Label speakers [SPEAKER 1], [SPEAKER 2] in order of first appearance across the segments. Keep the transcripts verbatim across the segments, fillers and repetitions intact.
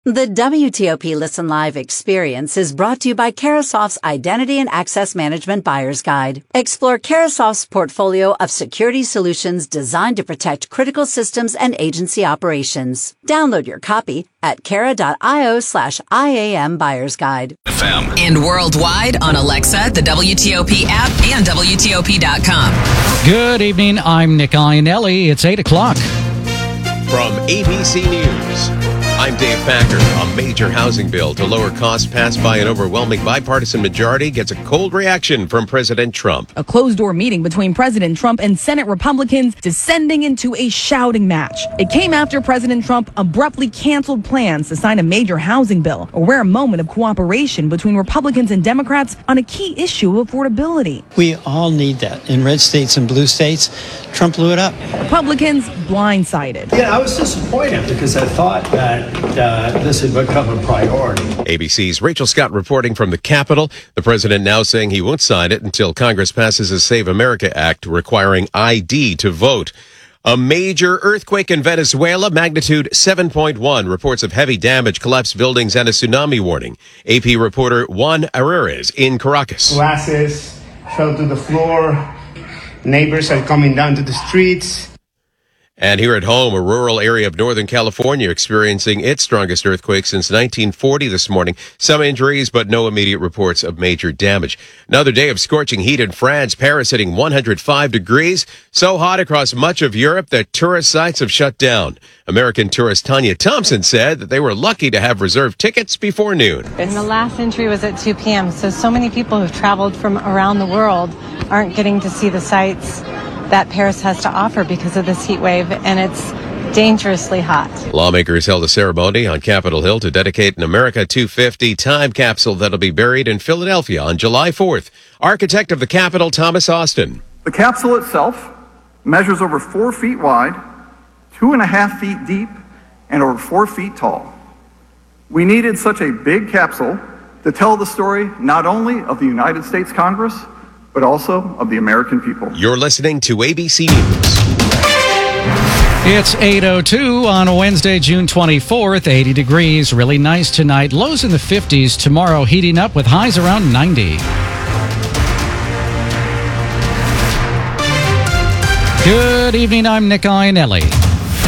[SPEAKER 1] The W T O P Listen Live experience is brought to you by Carahsoft's Identity and Access Management Buyer's Guide. Explore Carahsoft's portfolio of security solutions designed to protect critical systems and agency operations. Download your copy at cara.io slash IAM Buyer's Guide.
[SPEAKER 2] F M.
[SPEAKER 3] And worldwide on Alexa, the W T O P app, and W T O P dot com.
[SPEAKER 4] Good evening. I'm Nick Iannelli. It's eight o'clock.
[SPEAKER 5] From A B C News, I'm Dave Packer. A major housing bill to lower costs passed by an overwhelming bipartisan majority gets a cold reaction from President Trump.
[SPEAKER 6] A closed-door meeting between President Trump and Senate Republicans descending into a shouting match. It came after President Trump abruptly canceled plans to sign a major housing bill, a rare moment of cooperation between Republicans and Democrats on a key issue of affordability.
[SPEAKER 7] We all need that. In red states and blue states, Trump blew it up.
[SPEAKER 6] Republicans blindsided.
[SPEAKER 8] Yeah, I was disappointed because I thought that uh, this had become a priority.
[SPEAKER 5] A B C's Rachel Scott reporting from the Capitol. The president now saying he won't sign it until Congress passes a Save America Act requiring I D to vote. A major earthquake in Venezuela, magnitude seven point one. Reports of heavy damage, collapsed buildings, and a tsunami warning. A P reporter Juan Areres in Caracas.
[SPEAKER 9] Glasses fell to the floor. Neighbors are coming down to the streets.
[SPEAKER 5] And here at home, a rural area of Northern California experiencing its strongest earthquake since nineteen forty this morning. Some injuries, but no immediate reports of major damage. Another day of scorching heat in France, Paris hitting one hundred five degrees. So hot across much of Europe that tourist sites have shut down. American tourist Tanya Thompson said that they were lucky to have reserved tickets before noon.
[SPEAKER 10] And the last entry was at two p.m., so so many people who've traveled from around the world aren't getting to see the sights that Paris has to offer because of this heat wave, and it's dangerously hot.
[SPEAKER 5] Lawmakers held a ceremony on Capitol Hill to dedicate an America two fifty time capsule that'll be buried in Philadelphia on July fourth. Architect of the Capitol, Thomas Austin.
[SPEAKER 11] The capsule itself measures over four feet wide, two and a half feet deep, and over four feet tall. We needed such a big capsule to tell the story not only of the United States Congress, but also of the American people.
[SPEAKER 5] You're listening to A B C News.
[SPEAKER 4] It's eight oh two on Wednesday, June twenty-fourth. eighty degrees. Really nice tonight. Lows in the fifties. Tomorrow heating up with highs around ninety. Good evening. I'm Nick Iannelli.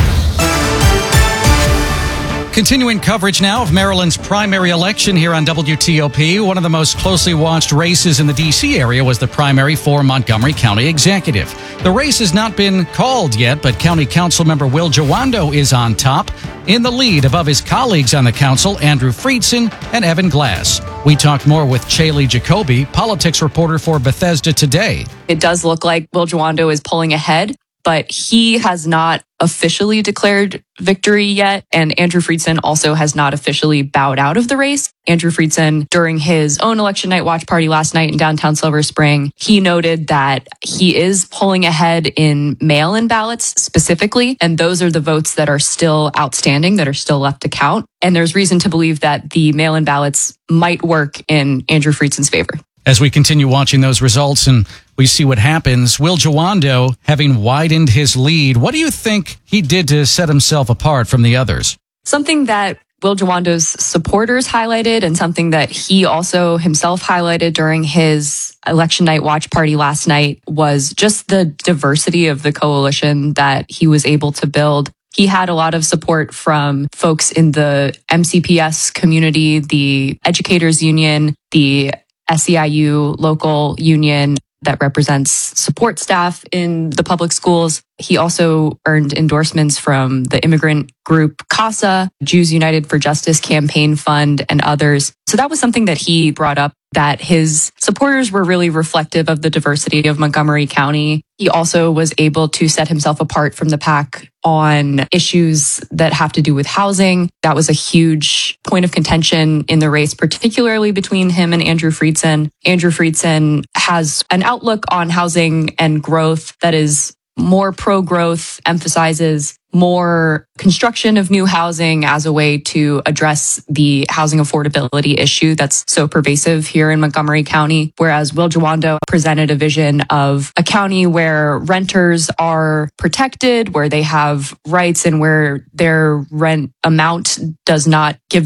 [SPEAKER 4] Continuing coverage now of Maryland's primary election here on W T O P. One of the most closely watched races in the D C area was the primary for Montgomery County Executive. The race has not been called yet, but County Council member Will Jawando is on top, in the lead above his colleagues on the council, Andrew Friedson and Evan Glass. We talked more with Shaylee Jacoby, politics reporter for Bethesda Today.
[SPEAKER 12] It does look like Will Jawando is pulling ahead, but he has not officially declared victory yet, and Andrew Friedson also has not officially bowed out of the race. Andrew Friedson, during his own election night watch party last night in downtown Silver Spring, he noted that he is pulling ahead in mail-in ballots specifically, and those are the votes that are still outstanding, that are still left to count. And there's reason to believe that the mail-in ballots might work in Andrew Friedson's favor.
[SPEAKER 4] As we continue watching those results and we see what happens, Will Jawando having widened his lead, what do you think he did to set himself apart from the others?
[SPEAKER 12] Something that Will Jawando's supporters highlighted and something that he also himself highlighted during his election night watch party last night was just the diversity of the coalition that he was able to build. He had a lot of support from folks in the M C P S community, the Educators Union, the S E I U local union that represents support staff in the public schools. He also earned endorsements from the immigrant group CASA, Jews United for Justice Campaign Fund, and others. So that was something that he brought up, that his supporters were really reflective of the diversity of Montgomery County. He also was able to set himself apart from the pack on issues that have to do with housing. That was a huge point of contention in the race, particularly between him and Andrew Friedson. Andrew Friedson has an outlook on housing and growth that is more pro-growth, emphasizes more construction of new housing as a way to address the housing affordability issue that's so pervasive here in Montgomery County. Whereas Will Jawando presented a vision of a county where renters are protected, where they have rights, and where their rent amount does not give